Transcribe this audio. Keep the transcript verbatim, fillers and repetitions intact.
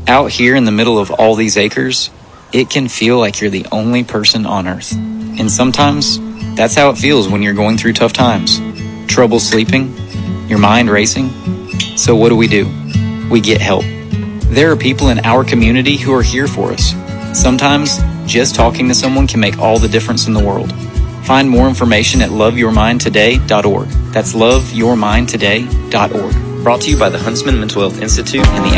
Out here in the middle of all these acres, it can feel like you're the only person on earth. And sometimes, that's how it feels when you're going through tough times. Trouble sleeping, your mind racing. So what do we do? We get help. There are people in our community who are here for us. Sometimes, just talking to someone can make all the difference in the world. Find more information at love your mind today dot org. That's love your mind today dot org. Brought to you by the Huntsman Mental Health Institute and the